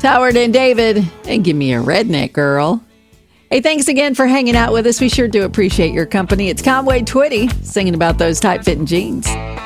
Howard and David, and give me a redneck girl. Hey, thanks again for hanging out with us. We sure do appreciate your company. It's Conway Twitty singing about those tight-fitting jeans.